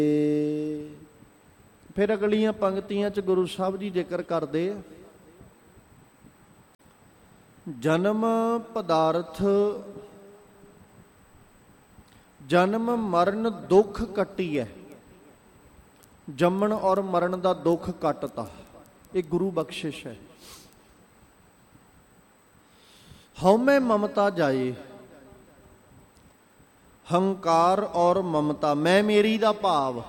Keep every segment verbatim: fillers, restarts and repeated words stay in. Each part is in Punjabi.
ਫਿਰ ਅਗਲੀਆਂ ਪੰਕਤੀਆਂ 'ਚ ਗੁਰੂ ਸਾਹਿਬ ਜੀ ਜ਼ਿਕਰ ਕਰਦੇ ਆ, ਜਨਮ ਪਦਾਰਥ ਜਨਮ ਮਰਨ ਦੁੱਖ ਕੱਟੀਐ, ਜੰਮਣ ਔਰ ਮਰਨ ਦਾ ਦੁੱਖ ਕੱਟਤਾ। ਇਹ ਗੁਰੂ ਬਖਸ਼ਿਸ਼ ਹੈ। ਹਉਮੈ ਮਮਤਾ ਜਾਏ, ਹੰਕਾਰ ਔਰ ਮਮਤਾ, ਮੈਂ ਮੇਰੀ ਦਾ ਭਾਵ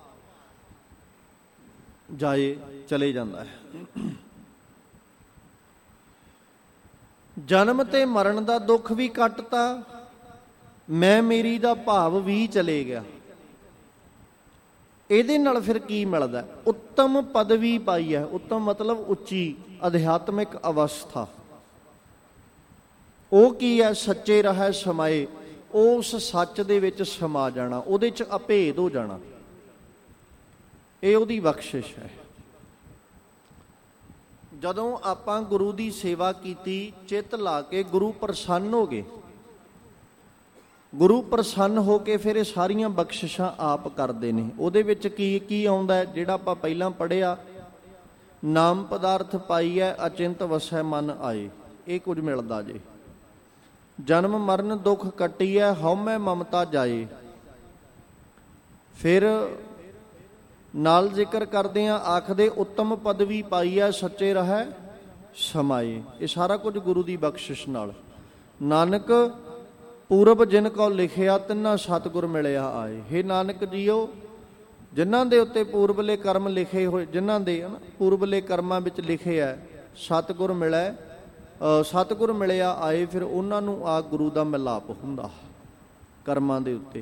ਜਾਏ, ਚਲੇ ਜਾਂਦਾ ਹੈ। ਜਨਮ ਤੇ ਮਰਨ ਦਾ ਦੁੱਖ ਵੀ ਕੱਟਤਾ, ਮੈਂ ਮੇਰੀ ਦਾ ਭਾਵ ਵੀ ਚਲੇ ਗਿਆ। ਇਹਦੇ ਨਾਲ ਫਿਰ ਕੀ ਮਿਲਦਾ? ਉੱਤਮ ਪਦਵੀ ਪਾਈ ਹੈ। ਉੱਤਮ ਮਤਲਬ ਉੱਚੀ ਅਧਿਆਤਮਿਕ ਅਵਸਥਾ। ਉਹ ਕੀ ਹੈ? ਸੱਚੇ ਰਹਿ ਸਮਾਏ, ਉਸ ਸੱਚ ਦੇ ਵਿੱਚ ਸਮਾ ਜਾਣਾ, ਉਹਦੇ 'ਚ ਅਭੇਦ ਹੋ ਜਾਣਾ। ਇਹ ਉਹਦੀ ਬਖਸ਼ਿਸ਼ ਹੈ। ਜਦੋਂ ਆਪਾਂ ਗੁਰੂ ਦੀ ਸੇਵਾ ਕੀਤੀ, ਚਿੱਤ ਲਾ ਕੇ, ਗੁਰੂ ਪ੍ਰਸੰਨ ਹੋ ਗਏ। ਗੁਰੂ ਪ੍ਰਸੰਨ ਹੋ ਕੇ ਫਿਰ ਇਹ ਸਾਰੀਆਂ ਬਖਸ਼ਿਸ਼ਾਂ ਆਪ ਕਰਦੇ ਨੇ। ਉਹਦੇ ਵਿੱਚ ਕੀ ਕੀ ਆਉਂਦਾ? ਜਿਹੜਾ ਆਪਾਂ ਪਹਿਲਾਂ ਪੜ੍ਹਿਆ, ਨਾਮ ਪਦਾਰਥ ਪਾਈਐ, ਅਚਿੰਤ ਵਸੈ ਮਨ ਆਏ, ਇਹ ਕੁਝ ਮਿਲਦਾ ਜੇ। ਜਨਮ ਮਰਨ ਦੁੱਖ ਕੱਟੀਐ, ਹਉਮੈ ਮਮਤਾ ਜਾਏ। ਫਿਰ ਨਾਲ ਜ਼ਿਕਰ ਕਰਦੇ ਆ, ਆਖਦੇ ਉੱਤਮ ਪਦਵੀ ਪਾਈਐ, ਸੱਚੇ ਰਹਿ ਸਮਾਏ। ਇਹ ਸਾਰਾ ਕੁਝ ਗੁਰੂ ਦੀ ਬਖਸ਼ਿਸ਼ ਨਾਲ। ਨਾਨਕ ਪੂਰਬ ਜਿਨ ਕੋ ਲਿਖਿਆ, ਤਿੰਨਾ ਸਤਿਗੁਰ ਮਿਲਿਆ ਆਏ। ਹੇ ਨਾਨਕ ਜੀਓ, ਜਿਨ੍ਹਾਂ ਦੇ ਉੱਤੇ ਪੂਰਬਲੇ ਕਰਮ ਲਿਖੇ ਹੋਏ, ਜਿਨ੍ਹਾਂ ਦੇ ਹੈ ਨਾ ਪੂਰਬਲੇ ਕਰਮਾਂ ਵਿੱਚ ਲਿਖੇ ਹੈ, ਸਤਿਗੁਰ ਮਿਲੇ, ਸਤਿਗੁਰ ਮਿਲਿਆ ਆਏ। ਫਿਰ ਉਹਨਾਂ ਨੂੰ ਆ ਗੁਰੂ ਦਾ ਮਿਲਾਪ ਹੁੰਦਾ ਕਰਮਾਂ ਦੇ ਉੱਤੇ,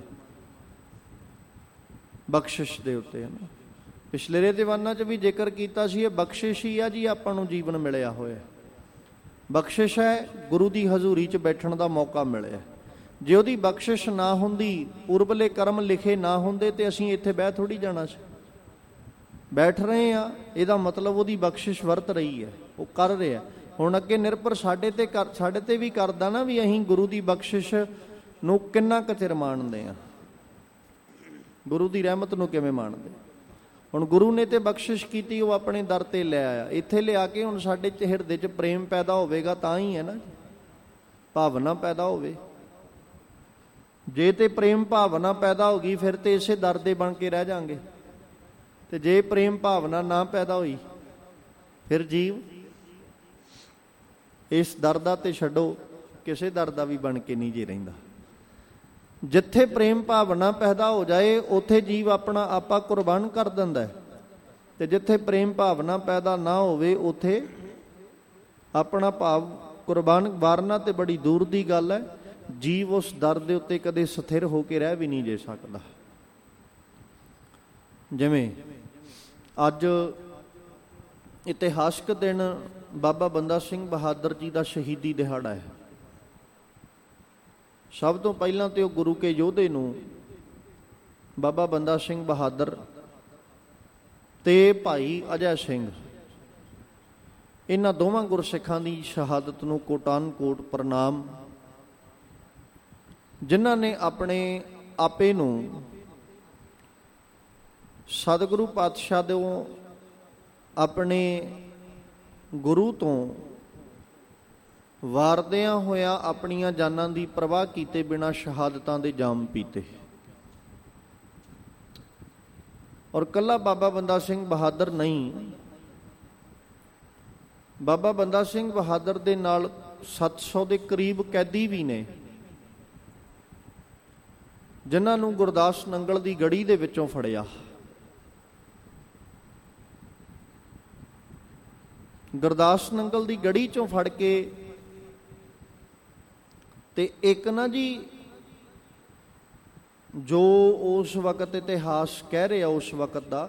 ਬਖਸ਼ਿਸ਼ ਦੇ ਉੱਤੇ, ਹੈ ਨਾ। ਪਿਛਲੇ ਦੀਵਾਨਾਂ 'ਚ ਵੀ ਜ਼ਿਕਰ ਕੀਤਾ ਸੀ, ਇਹ ਬਖਸ਼ਿਸ਼ ਹੀ ਆ ਜੀ, ਆਪਾਂ ਨੂੰ ਜੀਵਨ ਮਿਲਿਆ ਹੋਇਆ। ਬਖਸ਼ਿਸ਼ ਹੈ, ਗੁਰੂ ਦੀ ਹਜ਼ੂਰੀ 'ਚ ਬੈਠਣ ਦਾ ਮੌਕਾ ਮਿਲਿਆ। ਜੇ ਉਹਦੀ ਬਖਸ਼ਿਸ਼ ਨਾ ਹੁੰਦੀ, ਪੂਰਬਲੇ ਕਰਮ ਲਿਖੇ ਨਾ ਹੁੰਦੇ, ਤੇ ਅਸੀਂ ਇੱਥੇ ਬਹਿ ਥੋੜ੍ਹੀ ਜਾਣਾ ਸੀ। ਬੈਠ ਰਹੇ ਹਾਂ, ਇਹਦਾ ਮਤਲਬ ਉਹਦੀ ਬਖਸ਼ਿਸ਼ ਵਰਤ ਰਹੀ ਹੈ, ਉਹ ਕਰ ਰਿਹਾ। ਹੁਣ ਅੱਗੇ ਨਿਰਭਰ ਸਾਡੇ ਤੇ ਕਰ ਸਾਡੇ ਤੇ ਵੀ ਕਰਦਾ ਨਾ, ਵੀ ਅਸੀਂ ਗੁਰੂ ਦੀ ਬਖਸ਼ਿਸ਼ ਨੂੰ ਕਿੰਨਾ ਕੁ ਚਿਰ ਮਾਣਦੇ ਹਾਂ, ਗੁਰੂ ਦੀ ਰਹਿਮਤ ਨੂੰ ਕਿਵੇਂ ਮਾਣਦੇ। ਹੁਣ ਗੁਰੂ ਨੇ ਤੇ ਬਖਸ਼ਿਸ਼ ਕੀਤੀ, ਉਹ ਆਪਣੇ ਦਰ ਤੇ ਲੈ ਆਇਆ। ਇੱਥੇ ਲਿਆ ਕੇ ਹੁਣ ਸਾਡੇ ਚ ਹਿਰਦੇ 'ਚ ਪ੍ਰੇਮ ਪੈਦਾ ਹੋਵੇਗਾ ਤਾਂ ਹੀ ਹੈ ਨਾ, ਭਾਵਨਾ ਪੈਦਾ ਹੋਵੇ। ਜੇ ਤੇ ਪ੍ਰੇਮ ਭਾਵਨਾ ਪੈਦਾ ਹੋ ਗਈ, ਫਿਰ ਤੇ ਇਸੇ ਦਰ ਦੇ ਬਣ ਕੇ ਰਹਿ ਜਾਵਾਂਗੇ। ਤੇ ਜੇ ਪ੍ਰੇਮ ਭਾਵਨਾ ਨਾ ਪੈਦਾ ਹੋਈ, ਫਿਰ ਜੀਵ ਇਸ ਦਰ ਦਾ ਤੇ ਛੱਡੋ, ਕਿਸੇ ਦਰ ਦਾ ਵੀ ਬਣ ਕੇ ਨਹੀਂ ਜੇ ਰਹਿੰਦਾ। ਜਿੱਥੇ ਪ੍ਰੇਮ ਭਾਵਨਾ ਪੈਦਾ ਹੋ ਜਾਏ, ਉੱਥੇ ਜੀਵ ਆਪਣਾ ਆਪਾ ਕੁਰਬਾਨ ਕਰ ਦਿੰਦਾ। ਤੇ ਜਿੱਥੇ ਪ੍ਰੇਮ ਭਾਵਨਾ ਪੈਦਾ ਨਾ ਹੋਵੇ, ਉੱਥੇ ਆਪਣਾ ਭਾਵ ਕੁਰਬਾਨ ਵਾਰਨਾ ਤੇ ਬੜੀ ਦੂਰ ਦੀ ਗੱਲ ਹੈ। ਜੀਵ ਉਸ ਦਰ ਦੇ ਉੱਤੇ ਕਦੇ ਸਥਿਰ ਹੋ ਕੇ ਰਹਿ ਵੀ ਨਹੀਂ ਜੇ ਸਕਦਾ। ਜਿਵੇਂ ਅੱਜ ਇਤਿਹਾਸਕ ਦਿਨ ਬਾਬਾ ਬੰਦਾ ਸਿੰਘ ਬਹਾਦਰ ਜੀ ਦਾ ਸ਼ਹੀਦੀ ਦਿਹਾੜਾ ਹੈ। ਸਭ ਤੋਂ ਪਹਿਲਾਂ ਤੇ ਉਹ ਗੁਰੂ ਕੇ ਯੋਧੇ ਨੂੰ, ਬਾਬਾ ਬੰਦਾ ਸਿੰਘ ਬਹਾਦਰ ਤੇ ਭਾਈ ਅਜੈ ਸਿੰਘ, ਇਹਨਾਂ ਦੋਵਾਂ ਗੁਰਸਿੱਖਾਂ ਦੀ ਸ਼ਹਾਦਤ ਨੂੰ ਕੋਟਾਨ ਕੋਟ ਪ੍ਰਣਾਮ। ਜਿਨ੍ਹਾਂ ਨੇ ਆਪਣੇ ਆਪੇ ਨੂੰ ਸਤਿਗੁਰੂ ਪਾਤਸ਼ਾਹ ਦੇ ਆਪਣੇ ਗੁਰੂ ਤੋਂ ਵਾਰਦਿਆਂ ਹੋਇਆ ਆਪਣੀਆਂ ਜਾਨਾਂ ਦੀ ਪਰਵਾਹ ਕੀਤੇ ਬਿਨਾਂ ਸ਼ਹਾਦਤਾਂ ਦੇ ਜਾਮ ਪੀਤੇ। ਔਰ ਕੱਲਾ ਬਾਬਾ ਬੰਦਾ ਸਿੰਘ ਬਹਾਦਰ ਨਹੀਂ, ਬਾਬਾ ਬੰਦਾ ਸਿੰਘ ਬਹਾਦਰ ਦੇ ਨਾਲ ਸੱਤ ਸੌ ਦੇ ਕਰੀਬ ਕੈਦੀ ਵੀ ਨੇ, ਜਿਨ੍ਹਾਂ ਨੂੰ ਗੁਰਦਾਸ ਨੰਗਲ ਦੀ ਗੜੀ ਦੇ ਵਿੱਚੋਂ ਫੜਿਆ। ਗੁਰਦਾਸ ਨੰਗਲ ਦੀ ਗੜੀ ਚੋਂ ਫੜ ਕੇ ਤੇ ਇੱਕ ਨਾ ਜੀ, ਜੋ ਉਸ ਵਕਤ ਇਤਿਹਾਸ ਕਹਿ ਰਿਹਾ ਉਸ ਵਕਤ ਦਾ,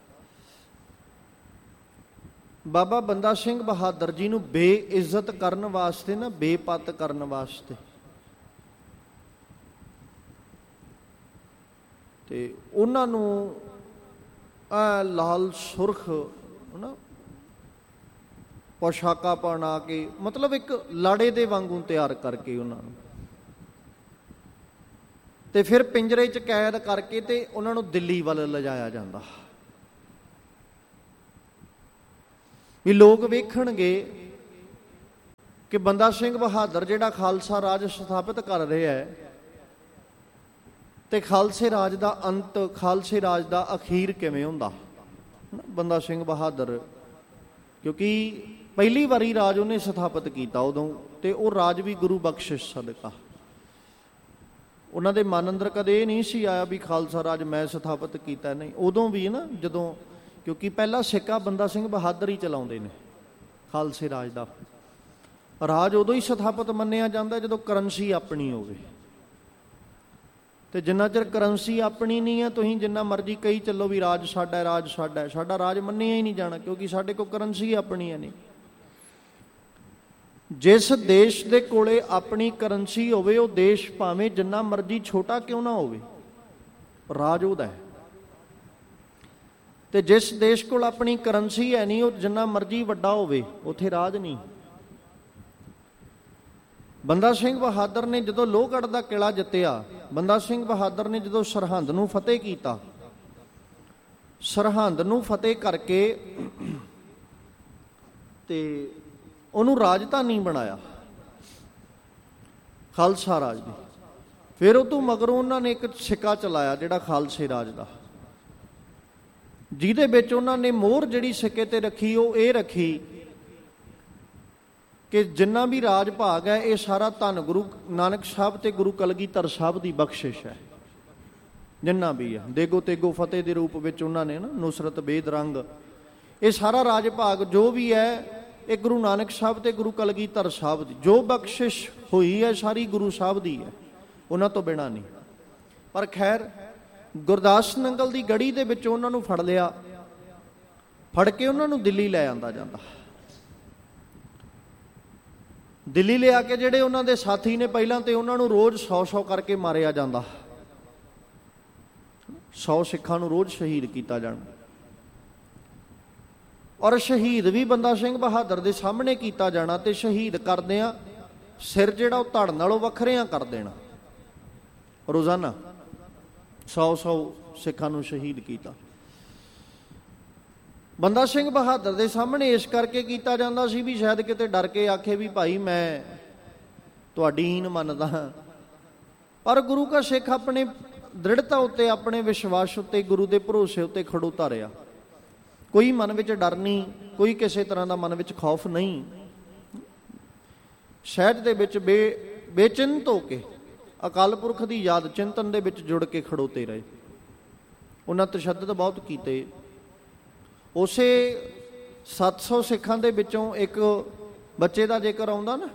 ਬਾਬਾ ਬੰਦਾ ਸਿੰਘ ਬਹਾਦਰ ਜੀ ਨੂੰ ਬੇਇੱਜ਼ਤ ਕਰਨ ਵਾਸਤੇ ਨਾ, ਬੇਪੱਤ ਕਰਨ ਵਾਸਤੇ, ਤੇ ਉਹਨਾਂ ਨੂੰ ਆ ਲਾਲ ਸੁਰਖ ਨਾ ਪੋਸ਼ਾਕਾਂ ਬਣਾ ਕੇ, ਮਤਲਬ ਇੱਕ ਲਾੜੇ ਦੇ ਵਾਂਗੂ ਤਿਆਰ ਕਰਕੇ ਉਹਨਾਂ ਨੂੰ ਤੇ ਫਿਰ ਪਿੰਜਰੇ 'ਚ ਕੈਦ ਕਰਕੇ ਤੇ ਉਹਨਾਂ ਨੂੰ ਦਿੱਲੀ ਵੱਲ ਲਿਜਾਇਆ ਜਾਂਦਾ ਵੀ ਲੋਕ ਵੇਖਣਗੇ ਕਿ ਬੰਦਾ ਸਿੰਘ ਬਹਾਦਰ ਜਿਹੜਾ ਖਾਲਸਾ ਰਾਜ ਸਥਾਪਿਤ ਕਰ ਰਿਹਾ ਹੈ ਤੇ ਖਾਲਸੇ ਰਾਜ ਦਾ ਅੰਤ, ਖਾਲਸੇ ਰਾਜ ਦਾ ਅਖੀਰ ਕਿਵੇਂ ਹੁੰਦਾ। ਬੰਦਾ ਸਿੰਘ ਬਹਾਦਰ ਕਿਉਂਕਿ ਪਹਿਲੀ ਵਾਰੀ ਰਾਜ ਉਹਨੇ ਸਥਾਪਿਤ ਕੀਤਾ ਉਦੋਂ, ਤੇ ਉਹ ਰਾਜ ਵੀ ਗੁਰੂ ਬਖਸ਼ਿਸ਼ ਸਦਕਾ। ਉਹਨਾਂ ਦੇ ਮਨ ਅੰਦਰ ਕਦੇ ਇਹ ਨਹੀਂ ਸੀ ਆਇਆ ਵੀ ਖਾਲਸਾ ਰਾਜ ਮੈਂ ਸਥਾਪਿਤ ਕੀਤਾ, ਨਹੀਂ। ਉਦੋਂ ਵੀ ਨਾ ਜਦੋਂ, ਕਿਉਂਕਿ ਪਹਿਲਾ ਸਿੱਕਾ ਬੰਦਾ ਸਿੰਘ ਬਹਾਦਰ ਹੀ ਚਲਾਉਂਦੇ ਨੇ ਖਾਲਸੇ ਰਾਜ ਦਾ। ਰਾਜ ਉਦੋਂ ਹੀ ਸਥਾਪਿਤ ਮੰਨਿਆ ਜਾਂਦਾ ਜਦੋਂ ਕਰੰਸੀ ਆਪਣੀ ਹੋਵੇ, ਤੇ ਜਿੰਨਾ ਚਿਰ ਕਰੰਸੀ ਆਪਣੀ ਨਹੀਂ ਹੈ ਤੁਸੀਂ ਜਿੰਨਾ ਮਰਜ਼ੀ ਕਹੀ ਚੱਲੋ ਵੀ ਰਾਜ ਸਾਡਾ, ਰਾਜ ਸਾਡਾ, ਸਾਡਾ ਰਾਜ ਮੰਨਿਆ ਹੀ ਨਹੀਂ ਜਾਣਾ, ਕਿਉਂਕਿ ਸਾਡੇ ਕੋਲ ਕਰੰਸੀ ਆਪਣੀ ਹੈ ਨਹੀਂ। ਜਿਸ ਦੇਸ਼ ਦੇ ਕੋਲੇ ਆਪਣੀ ਕਰੰਸੀ ਹੋਵੇ ਉਹ ਦੇਸ਼ ਭਾਵੇਂ ਜਿੰਨਾ ਮਰਜ਼ੀ ਛੋਟਾ ਕਿਉਂ ਨਾ ਹੋਵੇ, ਰਾਜ ਉਹਦਾ ਹੈ। ਤੇ ਜਿਸ ਦੇਸ਼ ਕੋਲ ਆਪਣੀ ਕਰੰਸੀ ਹੈ ਨਹੀਂ, ਉਹ ਜਿੰਨਾ ਮਰਜ਼ੀ ਵੱਡਾ ਹੋਵੇ ਉੱਥੇ ਰਾਜ ਨਹੀਂ। ਬੰਦਾ ਸਿੰਘ ਬਹਾਦਰ ਨੇ ਜਦੋਂ ਲੋਹਗੜ੍ਹ ਦਾ ਕਿਲ੍ਹਾ ਜਿੱਤਿਆ, ਬੰਦਾ ਸਿੰਘ ਬਹਾਦਰ ਨੇ ਜਦੋਂ ਸਰਹੰਦ ਨੂੰ ਫਤਿਹ ਕੀਤਾ, ਸਰਹੰਦ ਨੂੰ ਫਤਿਹ ਕਰਕੇ ਤੇ ਉਹਨੂੰ ਰਾਜਧਾਨੀ ਬਣਾਇਆ ਖਾਲਸਾ ਰਾਜ ਦੀ। ਫਿਰ ਉਹ ਤੋਂ ਮਗਰੋਂ ਉਹਨਾਂ ਨੇ ਇੱਕ ਸਿੱਕਾ ਚਲਾਇਆ ਜਿਹੜਾ ਖਾਲਸੇ ਰਾਜ ਦਾ, ਜਿਹਦੇ ਵਿੱਚ ਉਹਨਾਂ ਨੇ ਮੋਹਰ ਜਿਹੜੀ ਸਿੱਕੇ ਤੇ ਰੱਖੀ ਉਹ ਇਹ ਰੱਖੀ ਕਿ ਜਿੰਨਾ ਵੀ ਰਾਜ ਭਾਗ ਹੈ ਇਹ ਸਾਰਾ ਧੰਨ ਗੁਰੂ ਨਾਨਕ ਸਾਹਿਬ ਤੇ ਗੁਰੂ ਕਲਗੀਧਰ ਸਾਹਿਬ ਦੀ ਬਖਸ਼ਿਸ਼ ਹੈ। ਜਿੰਨਾ ਵੀ ਹੈ ਦੇਗੋ ਤੇਗੋ ਫਤਿਹ ਦੇ ਰੂਪ ਵਿੱਚ ਉਹਨਾਂ ਨੇ ਨਾ ਨੁਸਰਤ ਬੇਦ ਰੰਗ, ਇਹ ਸਾਰਾ ਰਾਜ ਭਾਗ ਜੋ ਵੀ ਹੈ ਇਹ ਗੁਰੂ ਨਾਨਕ ਸਾਹਿਬ ਤੇ ਗੁਰੂ ਕਲਗੀਧਰ ਸਾਹਿਬ ਦੀ ਜੋ ਬਖਸ਼ਿਸ਼ ਹੋਈ ਹੈ ਸਾਰੀ ਗੁਰੂ ਸਾਹਿਬ ਦੀ ਹੈ, ਉਹਨਾਂ ਤੋਂ ਬਿਨਾਂ ਨਹੀਂ। ਪਰ ਖੈਰ ਗੁਰਦਾਸ ਨੰਗਲ ਦੀ ਗੜੀ ਦੇ ਵਿੱਚ ਉਹਨਾਂ ਨੂੰ ਫੜ ਲਿਆ, ਫੜ ਕੇ ਉਹਨਾਂ ਨੂੰ ਦਿੱਲੀ ਲੈ ਆਂਦਾ ਜਾਂਦਾ। ਦਿੱਲੀ ਲਿਆ ਕੇ ਜਿਹੜੇ ਉਹਨਾਂ ਦੇ ਸਾਥੀ ਨੇ ਪਹਿਲਾਂ ਤੇ ਉਹਨਾਂ ਨੂੰ ਰੋਜ਼ ਸੌ ਸੌ ਕਰਕੇ ਮਾਰਿਆ ਜਾਂਦਾ, ਸੌ ਸਿੱਖਾਂ ਨੂੰ ਰੋਜ਼ ਸ਼ਹੀਦ ਕੀਤਾ ਜਾਣਾ। ਔਰ ਸ਼ਹੀਦ ਵੀ ਬੰਦਾ ਸਿੰਘ ਬਹਾਦਰ ਦੇ ਸਾਹਮਣੇ ਕੀਤਾ ਜਾਣਾ, ਤੇ ਸ਼ਹੀਦ ਕਰਦਿਆਂ ਸਿਰ ਜਿਹੜਾ ਉਹ ਧੜ ਨਾਲੋਂ ਵੱਖਰਿਆਂ ਕਰ ਦੇਣਾ। ਰੋਜ਼ਾਨਾ ਸੌ ਸੌ ਸਿੱਖਾਂ ਨੂੰ ਸ਼ਹੀਦ ਕੀਤਾ। ਬੰਦਾ ਸਿੰਘ ਬਹਾਦਰ ਦੇ ਸਾਹਮਣੇ ਇਸ ਕਰਕੇ ਕੀਤਾ ਜਾਂਦਾ ਸੀ ਵੀ ਸ਼ਾਇਦ ਕਿਤੇ ਡਰ ਕੇ ਆਖੇ ਵੀ ਭਾਈ ਮੈਂ ਤੁਹਾਡੀ ਹੀਨ ਮੰਨਦਾ ਹਾਂ, ਪਰ ਗੁਰੂ ਕਾ ਸਿੱਖ ਆਪਣੇ ਦ੍ਰਿੜਤਾ ਉੱਤੇ, ਆਪਣੇ ਵਿਸ਼ਵਾਸ ਉੱਤੇ, ਗੁਰੂ ਦੇ ਭਰੋਸੇ ਉੱਤੇ ਖੜੋਤਾ ਰਿਹਾ। ਕੋਈ ਮਨ ਵਿੱਚ ਡਰ ਨਹੀਂ, ਕੋਈ ਕਿਸੇ ਤਰ੍ਹਾਂ ਦਾ ਮਨ ਵਿੱਚ ਖੌਫ ਨਹੀਂ। ਸਹਿਜ ਦੇ ਵਿੱਚ ਬੇ ਬੇਚਿੰਤ ਹੋ ਕੇ ਅਕਾਲ ਪੁਰਖ ਦੀ ਯਾਦ ਚਿੰਤਨ ਦੇ ਵਿੱਚ ਜੁੜ ਕੇ ਖੜੋਤੇ ਰਹੇ। ਉਹਨਾਂ ਤਸ਼ੱਦਦ ਬਹੁਤ ਕੀਤੇ। ਉਸੇ ਸੱਤ ਸੌ ਸਿੱਖਾਂ ਦੇ ਵਿੱਚੋਂ ਇੱਕ ਬੱਚੇ ਦਾ ਜ਼ਿਕਰ ਆਉਂਦਾ ਨਾ,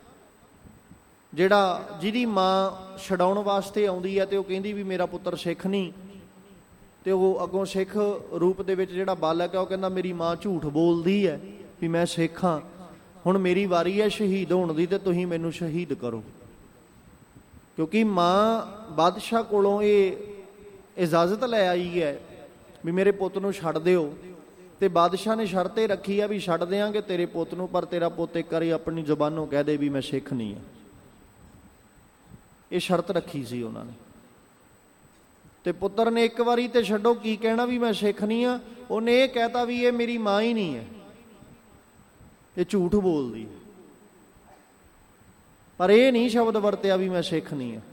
ਜਿਹੜਾ ਜਿਹਦੀ ਮਾਂ ਛਡਾਉਣ ਵਾਸਤੇ ਆਉਂਦੀ ਹੈ ਤੇ ਉਹ ਕਹਿੰਦੀ ਵੀ ਮੇਰਾ ਪੁੱਤਰ ਸਿੱਖ ਨਹੀਂ, ਤੇ ਉਹ ਅੱਗੋਂ ਸਿੱਖ ਰੂਪ ਦੇ ਵਿੱਚ ਜਿਹੜਾ ਬਾਲਕ ਹੈ ਉਹ ਕਹਿੰਦਾ ਮੇਰੀ ਮਾਂ ਝੂਠ ਬੋਲਦੀ ਹੈ ਵੀ ਮੈਂ ਸਿੱਖ ਹਾਂ, ਹੁਣ ਮੇਰੀ ਵਾਰੀ ਹੈ ਸ਼ਹੀਦ ਹੋਣ ਦੀ ਤੇ ਤੁਸੀਂ ਮੈਨੂੰ ਸ਼ਹੀਦ ਕਰੋ। ਕਿਉਂਕਿ ਮਾਂ ਬਾਦਸ਼ਾਹ ਕੋਲੋਂ ਇਹ ਇਜਾਜ਼ਤ ਲੈ ਆਈ ਹੈ ਵੀ ਮੇਰੇ ਪੁੱਤ ਨੂੰ ਛੱਡ ਦਿਓ, ਤੇ ਬਾਦਸ਼ਾਹ ਨੇ ਸ਼ਰਤ ਇਹ ਰੱਖੀ ਆ ਵੀ ਛੱਡ ਦਿਆਂਗੇ ਤੇਰੇ ਪੁੱਤ ਨੂੰ, ਪਰ ਤੇਰਾ ਪੁੱਤ ਇੱਕ ਵਾਰੀ ਆਪਣੀ ਜ਼ੁਬਾਨੋਂ ਕਹਿ ਦੇ ਵੀ ਮੈਂ ਸਿੱਖ ਨਹੀਂ ਹਾਂ। ਇਹ ਸ਼ਰਤ ਰੱਖੀ ਸੀ ਉਹਨਾਂ ਨੇ। ਤੇ ਪੁੱਤਰ ਨੇ ਇੱਕ ਵਾਰੀ ਤੇ ਛੱਡੋ ਕੀ ਕਹਿਣਾ ਵੀ ਮੈਂ ਸਿੱਖ ਨਹੀਂ ਹਾਂ, ਉਹਨੇ ਇਹ ਕਹਿਤਾ ਵੀ ਇਹ ਮੇਰੀ ਮਾਂ ਹੀ ਨਹੀਂ ਹੈ, ਇਹ ਝੂਠ ਬੋਲਦੀ ਹੈ, ਪਰ ਇਹ ਨਹੀਂ ਸ਼ਬਦ ਵਰਤਿਆ ਵੀ ਮੈਂ ਸਿੱਖ ਨਹੀਂ ਹਾਂ।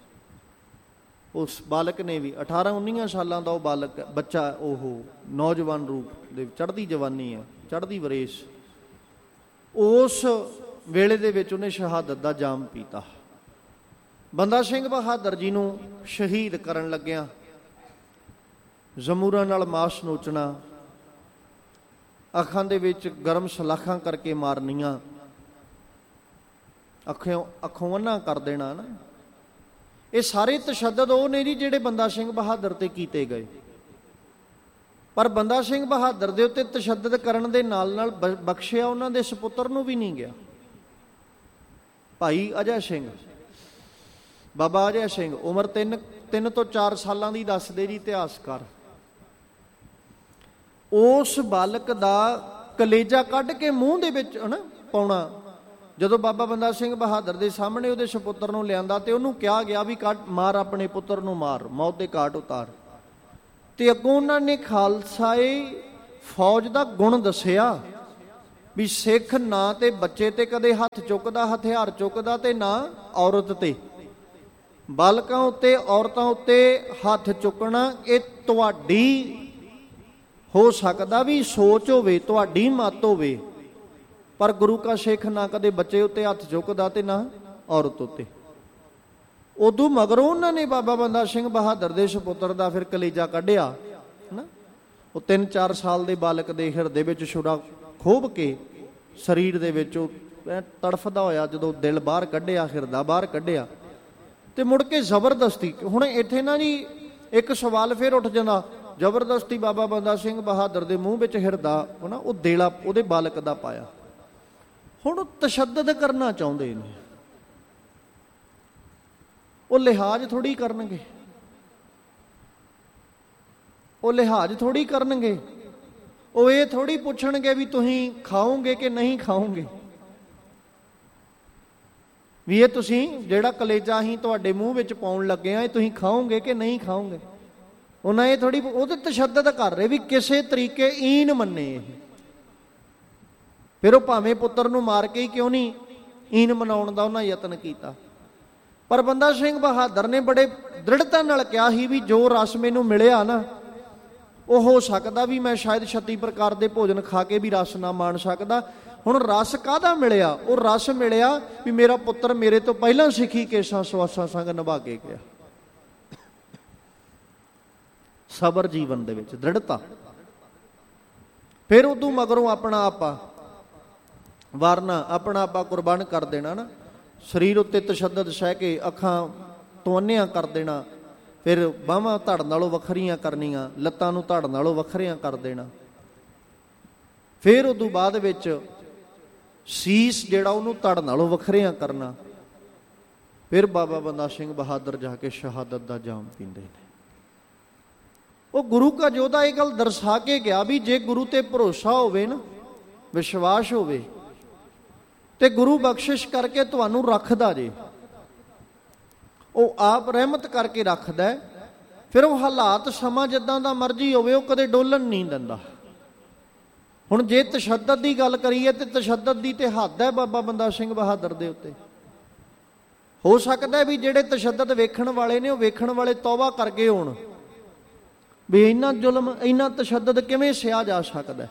ਉਸ ਬਾਲਕ ਨੇ ਵੀ ਅਠਾਰਾਂ ਉੱਨੀਆਂ ਸਾਲਾਂ ਦਾ ਉਹ ਬਾਲਕ ਬੱਚਾ, ਉਹ ਨੌਜਵਾਨ ਰੂਪ ਦੇ ਚੜ੍ਹਦੀ ਜਵਾਨੀ ਹੈ, ਚੜ੍ਹਦੀ ਵਰੇਸ, ਉਸ ਵੇਲੇ ਦੇ ਵਿੱਚ ਉਹਨੇ ਸ਼ਹਾਦਤ ਦਾ ਜਾਮ ਪੀਤਾ। ਬੰਦਾ ਸਿੰਘ ਬਹਾਦਰ ਜੀ ਨੂੰ ਸ਼ਹੀਦ ਕਰਨ ਲੱਗਿਆਂ ਜ਼ਮੂਰਾਂ ਨਾਲ ਮਾਸ ਨੋਚਣਾ, ਅੱਖਾਂ ਦੇ ਵਿੱਚ ਗਰਮ ਸਲਾਖਾਂ ਕਰਕੇ ਮਾਰਨੀਆਂ, ਅੱਖੋਂ ਅੱਖੋਂ ਅੰਨਾ ਕਰ ਦੇਣਾ ਨਾ, ਇਹ ਸਾਰੇ ਤਸ਼ੱਦਦ ਉਹ ਨੇ ਜੀ ਜਿਹੜੇ ਬੰਦਾ ਸਿੰਘ ਬਹਾਦਰ ਤੇ ਕੀਤੇ ਗਏ। ਪਰ ਬੰਦਾ ਸਿੰਘ ਬਹਾਦਰ ਦੇ ਉੱਤੇ ਤਸ਼ੱਦਦ ਕਰਨ ਦੇ ਨਾਲ ਨਾਲ ਬਖਸ਼ਿਆ ਉਹਨਾਂ ਦੇ ਸਪੁੱਤਰ ਨੂੰ ਵੀ ਨਹੀਂ ਗਿਆ। ਭਾਈ ਅਜੈ ਸਿੰਘ, ਬਾਬਾ ਅਜੈ ਸਿੰਘ, ਉਮਰ ਤਿੰਨ ਤਿੰਨ ਤੋਂ ਚਾਰ ਸਾਲਾਂ ਦੀ ਦੱਸਦੇ ਜੀ ਇਤਿਹਾਸਕਾਰ। ਉਸ ਬਾਲਕ ਦਾ ਕਲੇਜਾ ਕੱਢ ਕੇ ਮੂੰਹ ਦੇ ਵਿੱਚ ਹਨਾ ਪਾਉਣਾ, ਜਦੋਂ ਬਾਬਾ ਬੰਦਾ ਸਿੰਘ ਬਹਾਦਰ ਦੇ ਸਾਹਮਣੇ ਉਹਦੇ ਸਪੁੱਤਰ ਨੂੰ ਲਿਆਂਦਾ ਤੇ ਉਹਨੂੰ ਕਿਹਾ ਗਿਆ ਵੀ ਕੱਟ ਮਾਰ ਆਪਣੇ ਪੁੱਤਰ ਨੂੰ, ਮਾਰ, ਮੌਤ ਦੇ ਘਾਟ ਉਤਾਰ। ਤੇ ਅੱਗੋਂ ਉਹਨਾਂ ਨੇ ਖਾਲਸਾਈ ਫੌਜ ਦਾ ਗੁਣ ਦੱਸਿਆ ਵੀ ਸਿੱਖ ਨਾ ਤੇ ਬੱਚੇ ਤੇ ਕਦੇ ਹੱਥ ਚੁੱਕਦਾ, ਹਥਿਆਰ ਚੁੱਕਦਾ, ਤੇ ਨਾ ਔਰਤ ਤੇ। ਬਾਲਕਾਂ ਉੱਤੇ, ਔਰਤਾਂ ਉੱਤੇ ਹੱਥ ਚੁੱਕਣਾ ਇਹ ਤੁਹਾਡੀ ਹੋ ਸਕਦਾ ਵੀ ਸੋਚ ਹੋਵੇ, ਤੁਹਾਡੀ ਮੱਤ ਹੋਵੇ, ਪਰ ਗੁਰੂ ਕਾ ਸਿੱਖ ਨਾ ਕਦੇ ਬੱਚੇ ਉੱਤੇ ਹੱਥ ਚੁੱਕਦਾ ਤੇ ਨਾ ਔਰਤ ਉੱਤੇ। ਉਦੋਂ ਮਗਰੋਂ ਉਹਨਾਂ ਨੇ ਬਾਬਾ ਬੰਦਾ ਸਿੰਘ ਬਹਾਦਰ ਦੇ ਸਪੁੱਤਰ ਦਾ ਫਿਰ ਕਲੇਜਾ ਕੱਢਿਆ ਨਾ। ਉਹ ਤਿੰਨ ਚਾਰ ਸਾਲ ਦੇ ਬਾਲਕ ਦੇ ਹਿਰਦੇ ਵਿੱਚ ਛੁਰਾ ਖੋਭ ਕੇ ਸਰੀਰ ਦੇ ਵਿੱਚ ਉਹ ਤੜਫਦਾ ਹੋਇਆ ਜਦੋਂ ਦਿਲ ਬਾਹਰ ਕੱਢਿਆ, ਹਿਰਦਾ ਬਾਹਰ ਕੱਢਿਆ, ਤੇ ਮੁੜ ਕੇ ਜ਼ਬਰਦਸਤੀ। ਹੁਣ ਇੱਥੇ ਨਾ ਜੀ ਇੱਕ ਸਵਾਲ ਫਿਰ ਉੱਠ ਜਾਂਦਾ, ਜ਼ਬਰਦਸਤੀ ਬਾਬਾ ਬੰਦਾ ਸਿੰਘ ਬਹਾਦਰ ਦੇ ਮੂੰਹ ਵਿੱਚ ਹਿਰਦਾ ਨਾ ਉਹ ਦੇਲਾ ਉਹਦੇ ਬਾਲਕ ਦਾ ਪਾਇਆ। ਹੁਣ ਉਹ ਤਸ਼ੱਦਦ ਕਰਨਾ ਚਾਹੁੰਦੇ ਨੇ, ਉਹ ਲਿਹਾਜ਼ ਥੋੜ੍ਹੀ ਕਰਨਗੇ, ਉਹ ਲਿਹਾਜ਼ ਥੋੜ੍ਹੀ ਕਰਨਗੇ। ਉਹ ਇਹ ਥੋੜ੍ਹੀ ਪੁੱਛਣਗੇ ਵੀ ਤੁਸੀਂ ਖਾਓਗੇ ਕਿ ਨਹੀਂ ਖਾਓਗੇ, ਵੀ ਇਹ ਤੁਸੀਂ ਜਿਹੜਾ ਕਲੇਜਾ ਅਸੀਂ ਤੁਹਾਡੇ ਮੂੰਹ ਵਿੱਚ ਪਾਉਣ ਲੱਗੇ ਆ ਇਹ ਤੁਸੀਂ ਖਾਓਗੇ ਕਿ ਨਹੀਂ ਖਾਓਗੇ। ਉਹਨਾਂ ਇਹ ਥੋੜ੍ਹੀ, ਉਹਦੇ ਤਸ਼ੱਦਦ ਕਰ ਰਹੇ ਵੀ ਕਿਸੇ ਤਰੀਕੇ ਈਨ ਮੰਨੇ ਇਹ। ਫਿਰ ਉਹ ਭਾਵੇਂ ਪੁੱਤਰ ਨੂੰ ਮਾਰ ਕੇ ਹੀ ਕਿਉਂ ਨਹੀਂ, ਈਨ ਮਨਾਉਣ ਦਾ ਉਹਨਾਂ ਯਤਨ ਕੀਤਾ। ਪਰ ਬੰਦਾ ਸਿੰਘ ਬਹਾਦਰ ਨੇ ਬੜੇ ਦ੍ਰਿੜਤਾ ਨਾਲ ਕਿਹਾ ਸੀ ਵੀ ਜੋ ਰਸ ਮੈਨੂੰ ਮਿਲਿਆ ਨਾ, ਉਹ ਹੋ ਸਕਦਾ ਵੀ ਮੈਂ ਸ਼ਾਇਦ ਛੱਤੀ ਪ੍ਰਕਾਰ ਦੇ ਭੋਜਨ ਖਾ ਕੇ ਵੀ ਰਸ ਨਾ ਮਾਣ ਸਕਦਾ। ਹੁਣ ਰਸ ਕਾਹਦਾ ਮਿਲਿਆ? ਉਹ ਰਸ ਮਿਲਿਆ ਵੀ ਮੇਰਾ ਪੁੱਤਰ ਮੇਰੇ ਤੋਂ ਪਹਿਲਾਂ ਸਿੱਖੀ ਕੇਸਾਂ ਸਵਾਸਾਂ ਸੰਗ ਨਿਭਾ ਕੇ ਗਿਆ। ਸਬਰ ਜੀਵਨ ਦੇ ਵਿੱਚ ਦ੍ਰਿੜਤਾ। ਫਿਰ ਉਦੋਂ ਮਗਰੋਂ ਆਪਣਾ ਆਪਾ ਵਾਰਨਾ, ਆਪਣਾ ਆਪਾ ਕੁਰਬਾਨ ਕਰ ਦੇਣਾ ਨਾ, ਸਰੀਰ ਉੱਤੇ ਤਸ਼ੱਦਦ ਸਹਿ ਕੇ ਅੱਖਾਂ ਤੋਂ ਅੰਨ੍ਹਿਆਂ ਕਰ ਦੇਣਾ, ਫਿਰ ਬਾਹਾਂ ਧੜ ਨਾਲੋਂ ਵੱਖਰੀਆਂ ਕਰਨੀਆਂ, ਲੱਤਾਂ ਨੂੰ ਧੜ ਨਾਲੋਂ ਵੱਖਰੀਆਂ ਕਰ ਦੇਣਾ। ਫਿਰ ਉਦੋਂ ਬਾਅਦ ਵਿੱਚ ਸੀਸ ਜਿਹੜਾ ਉਹਨੂੰ ਧੜ ਨਾਲੋਂ ਵੱਖਰਿਆਂ ਕਰਨਾ। ਫਿਰ ਬਾਬਾ ਬੰਦਾ ਸਿੰਘ ਬਹਾਦਰ ਜਾ ਕੇ ਸ਼ਹਾਦਤ ਦਾ ਜਾਮ ਪੀਂਦੇ ਨੇ। ਉਹ ਗੁਰੂ ਕਾ ਯੋਧਾ ਇਹ ਗੱਲ ਦਰਸਾ ਕੇ ਗਿਆ ਵੀ ਜੇ ਗੁਰੂ ਤੇ ਭਰੋਸਾ ਹੋਵੇ ਨਾ, ਵਿਸ਼ਵਾਸ ਹੋਵੇ, ਤੇ ਗੁਰੂ ਬਖਸ਼ਿਸ਼ ਕਰਕੇ ਤੁਹਾਨੂੰ ਰੱਖਦਾ ਜੇ, ਉਹ ਆਪ ਰਹਿਮਤ ਕਰਕੇ ਰੱਖਦਾ। ਫਿਰ ਉਹ ਹਾਲਾਤ ਸਮਾਂ ਜਿੱਦਾਂ ਦਾ ਮਰਜ਼ੀ ਹੋਵੇ ਉਹ ਕਦੇ ਡੋਲਣ ਨਹੀਂ ਦਿੰਦਾ। ਹੁਣ ਜੇ ਤਸ਼ੱਦਦ ਦੀ ਗੱਲ ਕਰੀਏ ਤੇ ਤਸ਼ੱਦਦ ਦੀ ਤੇ ਹੱਦ ਹੈ ਬਾਬਾ ਬੰਦਾ ਸਿੰਘ ਬਹਾਦਰ ਦੇ ਉੱਤੇ। ਹੋ ਸਕਦਾ ਵੀ ਜਿਹੜੇ ਤਸ਼ੱਦਦ ਵੇਖਣ ਵਾਲੇ ਨੇ ਉਹ ਵੇਖਣ ਵਾਲੇ ਤੌਬਾ ਕਰ ਗਏ ਹੋਣ ਵੀ ਇੰਨਾ ਜ਼ੁਲਮ, ਇੰਨਾ ਤਸ਼ੱਦਦ ਕਿਵੇਂ ਸਹਿਆ ਜਾ ਸਕਦਾ।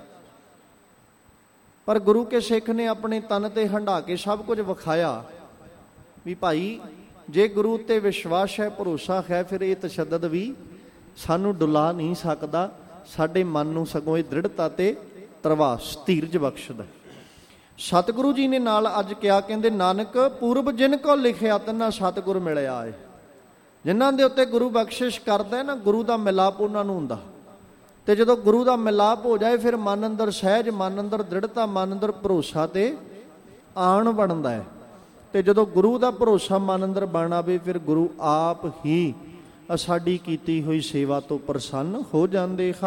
ਪਰ ਗੁਰੂ ਕੇ ਸਿੱਖ ਨੇ ਆਪਣੇ ਤਨ ਤੇ ਹੰਢਾ ਕੇ ਸਭ ਕੁਝ ਵਿਖਾਇਆ ਵੀ ਭਾਈ ਜੇ ਗੁਰੂ ਤੇ ਵਿਸ਼ਵਾਸ ਹੈ, ਭਰੋਸਾ ਹੈ, ਫਿਰ ਇਹ ਤਸ਼ੱਦਦ ਵੀ ਸਾਨੂੰ ਡੁਲਾ ਨਹੀਂ ਸਕਦਾ। ਸਾਡੇ ਮਨ ਨੂੰ ਸਗੋਂ ਇਹ ਦ੍ਰਿੜਤਾ ਤੇ ਧਰਵਾਸ, ਧੀਰਜ ਬਖਸ਼ਦਾ। ਸਤਿਗੁਰੂ ਜੀ ਨੇ ਨਾਲ ਅੱਜ ਕਿਹਾ, ਕਹਿੰਦੇ ਨਾਨਕ ਪੂਰਬ ਜਿਨ ਕੋ ਲਿਖਿਆ ਤਨਾ ਸਤਿਗੁਰ ਮਿਲਿਆ ਏ। ਜਿਨ੍ਹਾਂ ਦੇ ਉੱਤੇ ਗੁਰੂ ਬਖਸ਼ਿਸ਼ ਕਰਦਾ ਨਾ, ਗੁਰੂ ਦਾ ਮਿਲਾਪ ਉਹਨਾਂ ਨੂੰ ਹੁੰਦਾ। ਤੇ ਜਦੋਂ ਗੁਰੂ ਦਾ ਮਿਲਾਪ ਹੋ ਜਾਏ ਫਿਰ ਮਨ ਅੰਦਰ ਸਹਿਜ, ਮਨ ਅੰਦਰ ਦ੍ਰਿੜਤਾ, ਮਨ ਅੰਦਰ ਭਰੋਸਾ ਤੇ ਆਣ ਬਣਦਾ ਹੈ। ਤੇ ਜਦੋਂ ਗੁਰੂ ਦਾ ਭਰੋਸਾ ਮਨ ਅੰਦਰ ਬਣ ਆਵੇ ਫਿਰ ਗੁਰੂ ਆਪ ਹੀ ਸਾਡੀ ਕੀਤੀ ਹੋਈ ਸੇਵਾ ਤੋਂ ਪ੍ਰਸੰਨ ਹੋ ਜਾਂਦੇ।